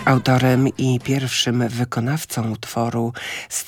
Autorem i pierwszym wykonawcą utworu z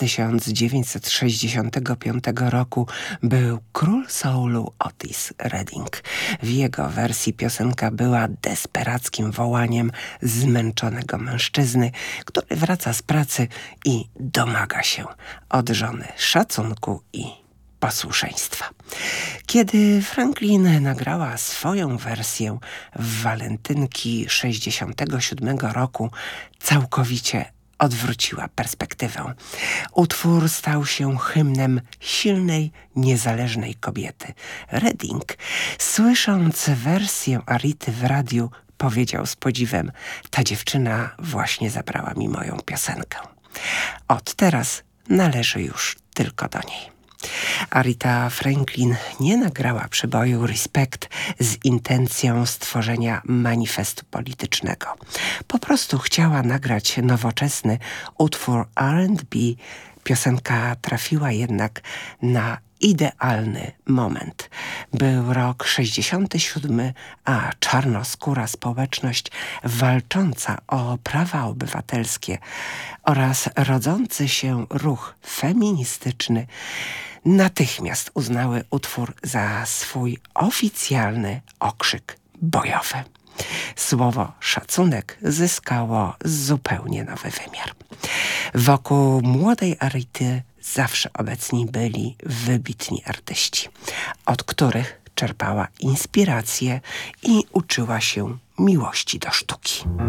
1965 roku był król soulu Otis Redding. W jego wersji piosenka była desperackim wołaniem zmęczonego mężczyzny, który wraca z pracy i domaga się od żony szacunku i posłuszeństwa. Kiedy Franklin nagrała swoją wersję w walentynki 1967 roku, całkowicie odwróciła perspektywę. Utwór stał się hymnem silnej, niezależnej kobiety. Redding, słysząc wersję Arity w radiu, powiedział z podziwem: ta dziewczyna właśnie zabrała mi moją piosenkę. Od teraz należy już tylko do niej. Aretha Franklin nie nagrała przeboju Respect z intencją stworzenia manifestu politycznego. Po prostu chciała nagrać nowoczesny utwór R&B. Piosenka trafiła jednak na idealny moment. Był rok 67, a czarnoskóra społeczność walcząca o prawa obywatelskie oraz rodzący się ruch feministyczny natychmiast uznały utwór za swój oficjalny okrzyk bojowy. Słowo szacunek zyskało zupełnie nowy wymiar. Wokół młodej Arity zawsze obecni byli wybitni artyści, od których czerpała inspirację i uczyła się miłości do sztuki.